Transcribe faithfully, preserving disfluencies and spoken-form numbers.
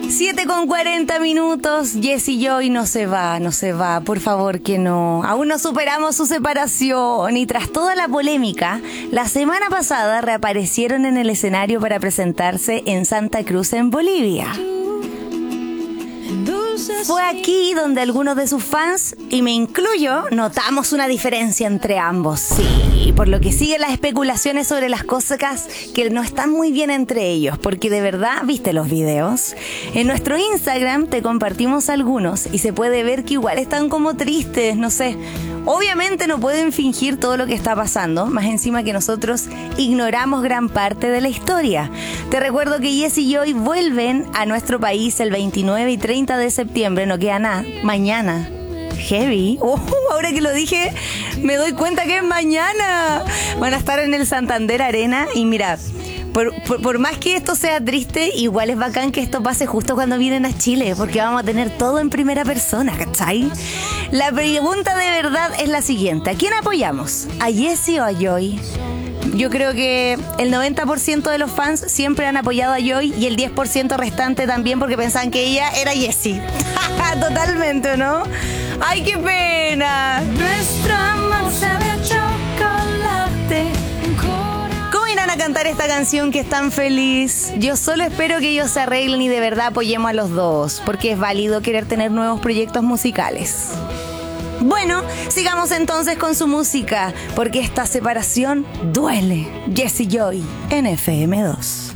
siete con cuarenta minutos. Jessie Joy no se va, no se va, por favor que no. Aún no superamos su separación y tras toda la polémica, la semana pasada reaparecieron en el escenario para presentarse en Santa Cruz, en Bolivia. Fue aquí donde algunos de sus fans, y me incluyo, notamos una diferencia entre ambos. Sí, por lo que siguen las especulaciones sobre las cosas que no están muy bien entre ellos, porque de verdad, ¿viste los videos? En nuestro Instagram te compartimos algunos y se puede ver que igual están como tristes, no sé. Obviamente no pueden fingir todo lo que está pasando, más encima que nosotros ignoramos gran parte de la historia. Te recuerdo que Jessie y Joy vuelven a nuestro país el veintinueve y treinta de septiembre, no queda nada, mañana. Heavy. Oh, ahora que lo dije, me doy cuenta que es mañana. Van a estar en el Santander Arena y mira, por, por, por más que esto sea triste, igual es bacán que esto pase justo cuando vienen a Chile, porque vamos a tener todo en primera persona, ¿cachai? La pregunta de verdad es la siguiente: ¿a quién apoyamos? ¿A Jessie o a Joy? Yo creo que el noventa por ciento de los fans siempre han apoyado a Joy y el diez por ciento restante también porque pensaban que ella era Jessie. Totalmente, ¿no? ¡Ay, qué pena! Nuestro amor sabe a chocolate. ¿Cómo irán a cantar esta canción que es tan feliz? Yo solo espero que ellos se arreglen y de verdad apoyemos a los dos, porque es válido querer tener nuevos proyectos musicales. Bueno, sigamos entonces con su música, porque esta separación duele. Jessie Joy en F M dos.